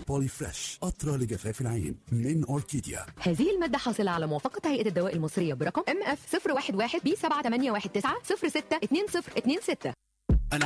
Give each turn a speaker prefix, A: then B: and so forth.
A: بولي فريش، قطرة لجفاف العين من أوركيديا.
B: هذه المادة حاصلة على موافقة هيئة الدواء المصرية برقم MF 011 B 7819 062026.